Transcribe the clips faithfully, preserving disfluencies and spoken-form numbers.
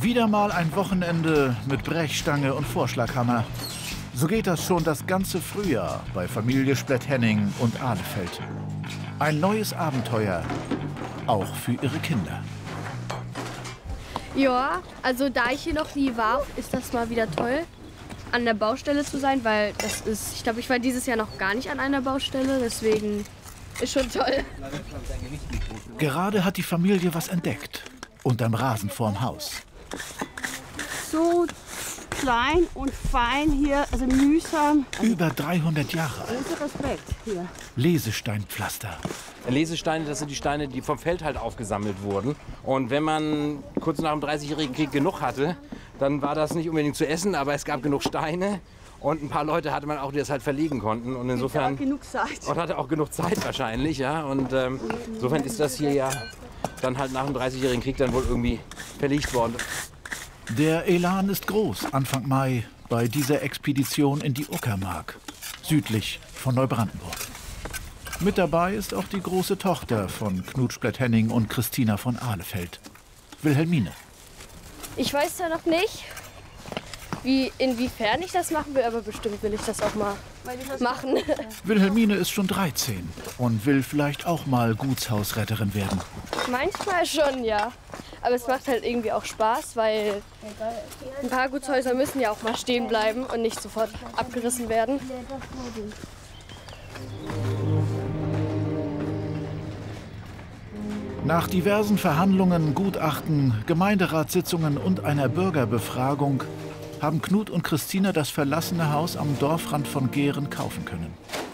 Wieder mal ein Wochenende mit Brechstange und Vorschlaghammer. So geht das schon das ganze Frühjahr bei Familie Splett-Henning und Ahlefeld. Ein neues Abenteuer, auch für ihre Kinder. Ja, also da ich hier noch nie war, ist das mal wieder toll, an der Baustelle zu sein, weil das ist, ich glaube, ich war dieses Jahr noch gar nicht an einer Baustelle, deswegen ist schon toll. Gerade hat die Familie was entdeckt, unterm Rasen vorm Haus. So klein und fein hier, also mühsam. Über dreihundert Jahre alt. Also Respekt hier. Lesesteinpflaster. Lesesteine, das sind die Steine, die vom Feld halt aufgesammelt wurden. Und wenn man kurz nach dem dreißigjährigen Krieg genug hatte, dann war das nicht unbedingt zu essen, aber es gab genug Steine. Und ein paar Leute hatte man auch, die das halt verlegen konnten. Und insofern. Auch genug Zeit. Und hatte auch genug Zeit wahrscheinlich, ja. Und ähm, insofern ist das hier ja dann halt nach dem dreißigjährigen Krieg dann wohl irgendwie verlegt worden. Der Elan ist groß, Anfang Mai, bei dieser Expedition in die Uckermark, südlich von Neubrandenburg. Mit dabei ist auch die große Tochter von Knut Splett-Henning und Christina von Ahlefeld, Wilhelmine. Ich weiß ja noch nicht, wie, inwiefern ich das machen will, aber bestimmt will ich das auch mal machen. Wilhelmine ist schon dreizehn und will vielleicht auch mal Gutshausretterin werden. Manchmal schon, ja. Aber es macht halt irgendwie auch Spaß, weil ein paar Gutshäuser müssen ja auch mal stehen bleiben und nicht sofort abgerissen werden. Nach diversen Verhandlungen, Gutachten, Gemeinderatssitzungen und einer Bürgerbefragung haben Knut und Christina das verlassene Haus am Dorfrand von Gehren kaufen können.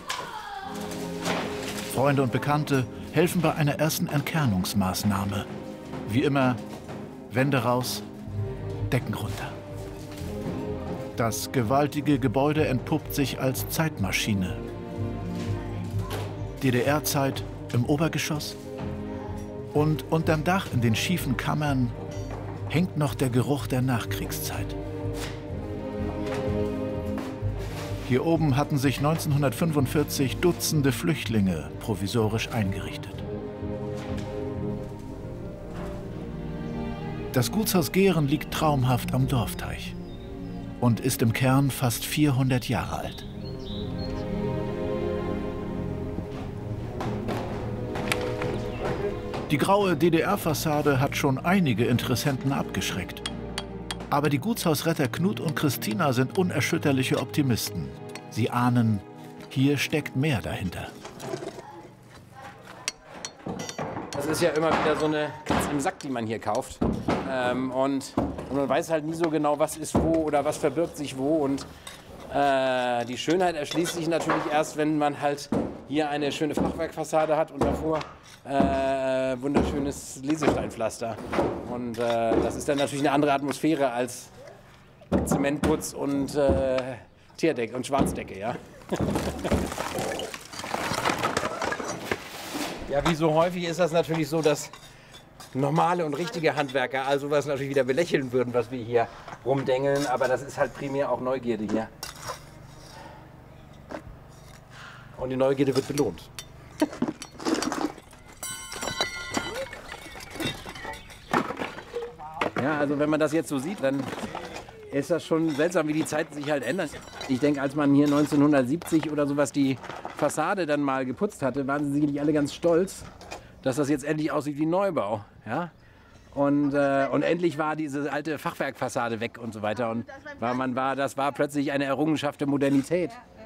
Freunde und Bekannte helfen bei einer ersten Entkernungsmaßnahme. Wie immer, Wände raus, Decken runter. Das gewaltige Gebäude entpuppt sich als Zeitmaschine. D D R-Zeit im Obergeschoss. Und unterm Dach in den schiefen Kammern hängt noch der Geruch der Nachkriegszeit. Hier oben hatten sich neunzehnhundertfünfundvierzig Dutzende Flüchtlinge provisorisch eingerichtet. Das Gutshaus Gehren liegt traumhaft am Dorfteich und ist im Kern fast vierhundert Jahre alt. Die graue D D R-Fassade hat schon einige Interessenten abgeschreckt. Aber die Gutshausretter Knut und Christina sind unerschütterliche Optimisten. Sie ahnen, hier steckt mehr dahinter. Das ist ja immer wieder so eine Katz im Sack, die man hier kauft. Ähm, und, und man weiß halt nie so genau, was ist wo oder was verbirgt sich wo. Und äh, die Schönheit erschließt sich natürlich erst, wenn man halt hier eine schöne Fachwerkfassade hat und davor äh, wunderschönes Lesesteinpflaster. Und äh, das ist dann natürlich eine andere Atmosphäre als Zementputz und äh, Tierdecke und Schwarzdecke, ja. Ja, wie so häufig ist das natürlich so, dass normale und richtige Handwerker also was natürlich wieder belächeln würden, was wir hier rumdengeln. Aber das ist halt primär auch Neugierde hier. Und die Neugierde wird belohnt. Ja, also wenn man das jetzt so sieht, dann ist das schon seltsam, wie die Zeiten sich halt ändern. Ich denke, als man hier neunzehnhundertsiebzig oder sowas die Fassade dann mal geputzt hatte, waren sie sicherlich alle ganz stolz, dass das jetzt endlich aussieht wie ein Neubau. Ja? Und, äh, und endlich war diese alte Fachwerkfassade weg und so weiter. Und war, man war, das war plötzlich eine Errungenschaft der Modernität.